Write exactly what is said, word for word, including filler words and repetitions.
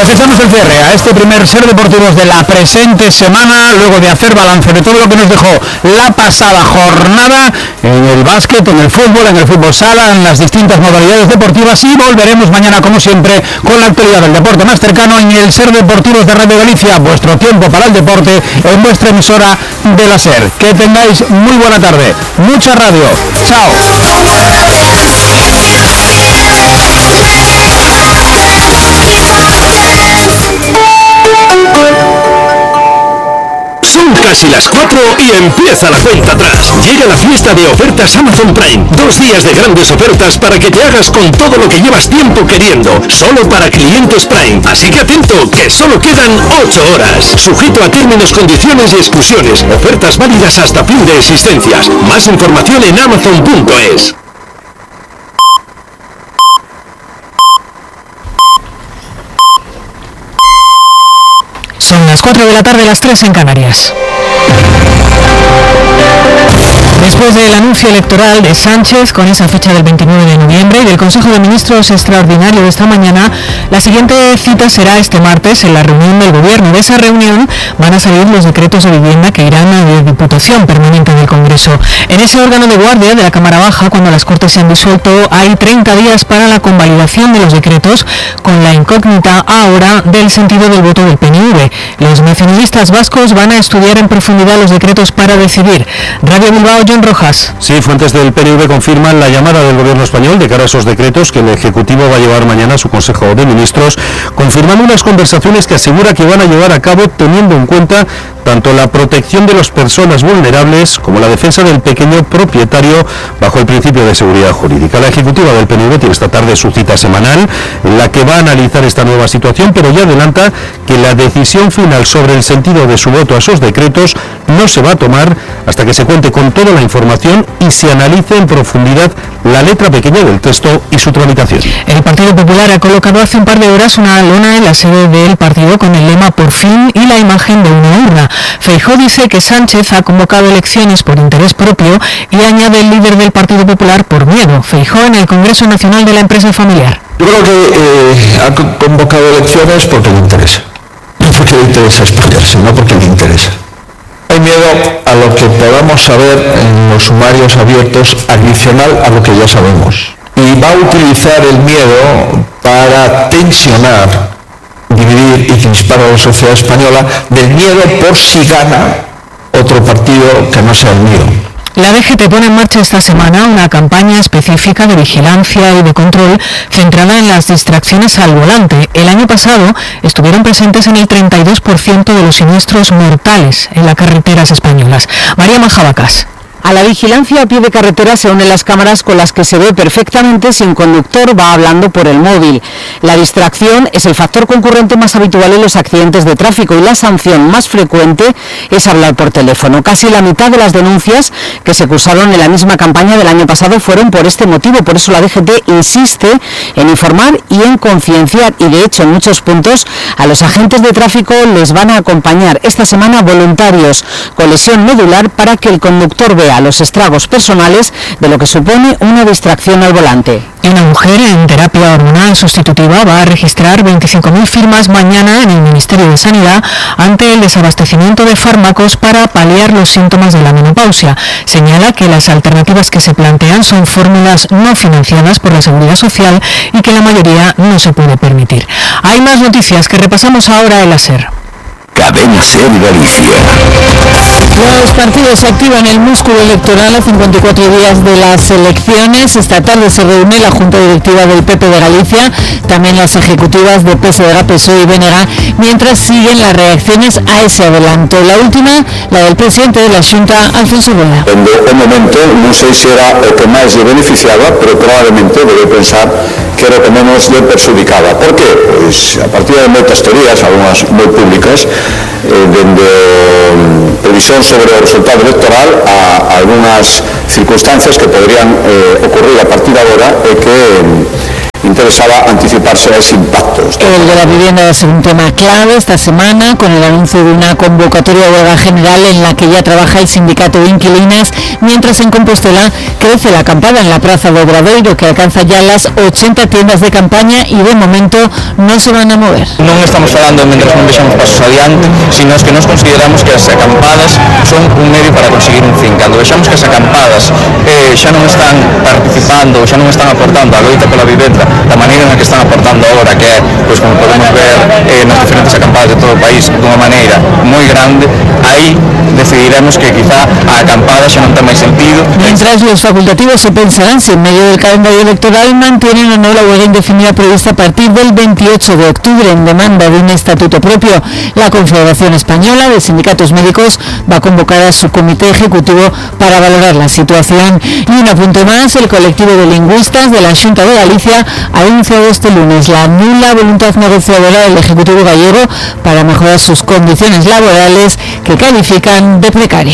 Pues echamos el cierre a este primer Ser Deportivos de la presente semana, luego de hacer balance de todo lo que nos dejó la pasada jornada en el básquet, en el fútbol, en el fútbol sala, en las distintas modalidades deportivas, y volveremos mañana como siempre con la actualidad del deporte más cercano en el Ser Deportivos de Radio Galicia, vuestro tiempo para el deporte en vuestra emisora de la SER. Que tengáis muy buena tarde, mucha radio, chao. Son casi las cuatro y empieza la cuenta atrás. Llega la fiesta de ofertas Amazon Prime. Dos días de grandes ofertas para que te hagas con todo lo que llevas tiempo queriendo. Solo para clientes Prime. Así que atento, que solo quedan ocho horas. Sujeto a términos, condiciones y exclusiones. Ofertas válidas hasta fin de existencias. Más información en amazon punto es. Son las cuatro de la tarde, las tres en Canarias. Después del anuncio electoral de Sánchez con esa fecha del veintinueve de noviembre y del Consejo de Ministros extraordinario de esta mañana, la siguiente cita será este martes en la reunión del Gobierno. De esa reunión van a salir los decretos de vivienda que irán a la Diputación Permanente del Congreso. En ese órgano de guardia de la Cámara Baja, cuando las Cortes se han disuelto, hay treinta días para la convalidación de los decretos, con la incógnita ahora del sentido del voto del P N V. Los nacionalistas vascos van a estudiar en profundidad los decretos para decidir. Radio Bilbao, John Rojas. Sí, fuentes del P N V confirman la llamada del Gobierno español de cara a esos decretos que el Ejecutivo va a llevar mañana a su Consejo de Ministros, confirmando unas conversaciones que asegura que van a llevar a cabo teniendo en cuenta tanto la protección de las personas vulnerables como la defensa del pequeño propietario bajo el principio de seguridad jurídica. La ejecutiva del P N V tiene esta tarde su cita semanal en la que va a analizar esta nueva situación, pero ya adelanta que la decisión final sobre el sentido de su voto a esos decretos no se va a tomar hasta que se cuente con toda la información y se analice en profundidad la letra pequeña del texto y su tramitación. El Partido Popular ha colocado hace un par de horas una lona en la sede del partido con el lema "Por fin" y la imagen de una urna. Feijóo dice que Sánchez ha convocado elecciones por interés propio y añade el líder del Partido Popular por miedo. Feijóo en el Congreso Nacional de la Empresa Familiar. Yo creo que eh, ha convocado elecciones porque le interesa. No porque le interesa exponerse, no porque le interesa. Hay miedo a lo que podamos saber en los sumarios abiertos adicional a lo que ya sabemos. Y va a utilizar el miedo para tensionar, dividir y crispar a la sociedad española, del miedo por si gana otro partido que no sea el mío. La D G T pone en marcha esta semana una campaña específica de vigilancia y de control centrada en las distracciones al volante. El año pasado estuvieron presentes en el treinta y dos por ciento de los siniestros mortales en las carreteras españolas. María Majabacas. A la vigilancia a pie de carretera se unen las cámaras con las que se ve perfectamente si un conductor va hablando por el móvil. La distracción es el factor concurrente más habitual en los accidentes de tráfico y la sanción más frecuente es hablar por teléfono. Casi la mitad de las denuncias que se cursaron en la misma campaña del año pasado fueron por este motivo. Por eso la D G T insiste en informar y en concienciar, y de hecho en muchos puntos a los agentes de tráfico les van a acompañar esta semana voluntarios con lesión medular para que el conductor vea los estragos personales de lo que supone una distracción al volante. Y una mujer en terapia hormonal sustitutiva va a registrar veinticinco mil firmas mañana en el Ministerio de Sanidad ante el desabastecimiento de fármacos para paliar los síntomas de la menopausia. Señala que las alternativas que se plantean son fórmulas no financiadas por la Seguridad Social y que la mayoría no se puede permitir. Hay más noticias que repasamos ahora en la SER. Cadena SER Galicia. Los partidos se activan el músculo electoral a cincuenta y cuatro días de las elecciones. Esta tarde se reúne la Junta Directiva del P P de Galicia, también las ejecutivas de P S D G, P S O E y B N G, mientras siguen las reacciones a ese adelanto. La última, la del presidente de la Xunta, Alfonso Rueda. En un momento, non sei se era o que máis lle beneficiaba, pero probablemente debe pensar que era o que menos lle perxudicaba. Por qué? Pois a partir de moitas teorías, algunhas moi públicas, eh, dende previsión sobre o resultado electoral a, a algunhas circunstancias que poderían eh, ocurrir a partir de agora e que eh, interesaba anticiparse a ese impacto. El de la vivienda va a ser un tema clave esta semana, con el anuncio de una convocatoria de huelga general en la que ya trabaja el sindicato de inquilinas, mientras en Compostela crece la acampada en la plaza de Obradoiro, que alcanza ya las ochenta tiendas de campaña y de momento no se van a mover. Non estamos falando mientras non vexamos pasos adiante, sino que nos consideramos que as acampadas son un medio para conseguir un fin. Cando vexamos que as acampadas eh, xa non están participando, xa non están aportando a loita pola vivenda da maneira na que están aportando agora, que é, pois, como podemos ver eh, nas diferentes acampadas de todo o país, dunha maneira moi grande, aí decidiremos que quizá a acampada xa non ten máis sentido. Mientras los facultativos se pensarán si en medio del calendario electoral mantienen o no la huelga indefinida prevista a partir del veintiocho de octubre en demanda de un estatuto propio. La Confederación Española de Sindicatos Médicos va a convocar a su comité ejecutivo para valorar la situación. Y un apunte más, el colectivo de lingüistas de la Xunta de Galicia ha denunciado este lunes la nula voluntad negociadora del Ejecutivo gallego para mejorar sus condiciones laborales, que califican de precarias.